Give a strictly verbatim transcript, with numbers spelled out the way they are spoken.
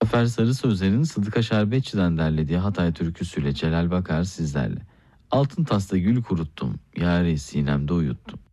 Zafer Sarı Sözler'in Sıdıka Şerbetçi'den derlediği Hatay türküsüyle Celal Bakar sizlerle. Altın tasta gül kuruttum, yâri sinemde uyuttum.